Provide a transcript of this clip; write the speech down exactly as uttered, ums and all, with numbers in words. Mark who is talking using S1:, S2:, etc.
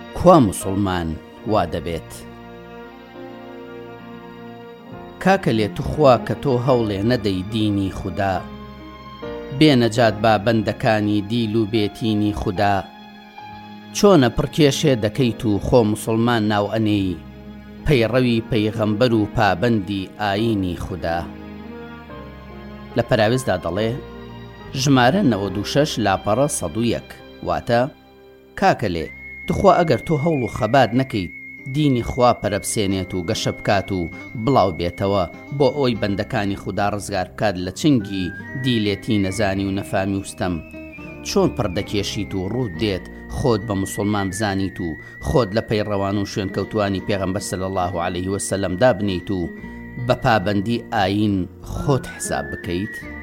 S1: کوا موسڵمان وا دەبێت. کاکە لێ توخوا کە تۆ هەوڵێ نەدەی دینی خودا، بێنەجات با بەندەکانی دیل و بێتینی خودا. چۆنە پڕکێشێ دەکەیت و خۆ موسڵمان ناو ئەنێی، پەیڕەوی پەیغەمبەر و پابەندی ئایینی خودا. لە پەراوێزدا دەڵێ ژمارە نەوەد و شەش لاپەڕە سەد و یەک، واتە کاکە لێ توخوا ئەگەر تۆ هەوڵ و خەبات نەکەیت دینی خوا پەرەبسێنێت و گەشە بکات و بڵاو بێتەوە بۆ ئەوی بەندەکانی خودا ڕزگار بکات لە چنگی دیلێتی نەزانی و نەفامی وستەم، چۆن پڕدەکێشیت و ڕوود دێت خۆت بە موسڵمان بزانیت و خۆت لە پەیڕەوان و شوێنکەوتوانی پێغەمبەر صلی الله عەلەیه وسەلەم دابنیت و بە پابەندی ئاین خۆت حساب بکەیت؟